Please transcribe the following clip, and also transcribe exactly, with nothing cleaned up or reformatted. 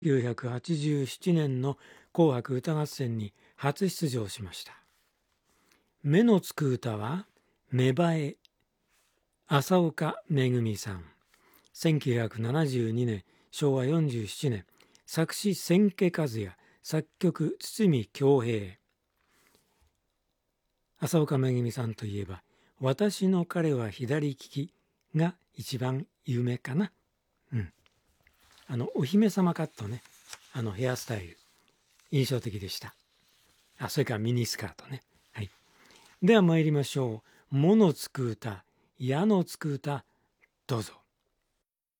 せんきゅうひゃくはちじゅうななねんの紅白歌合戦に初出場しました。目のつく歌は芽生え、浅岡めぐみさん。せんきゅうひゃくななじゅうにねん、しょうわよんじゅうななねん、作詞千家和也、作曲堤恭平。浅岡めぐみさんといえば、私の彼は左利きが一番有名かな。うん。あの、お姫様カットね、あのヘアスタイル、印象的でした。あ、それからミニスカートね。はい。では参りましょう。ものつく歌、やのつく歌、どうぞ。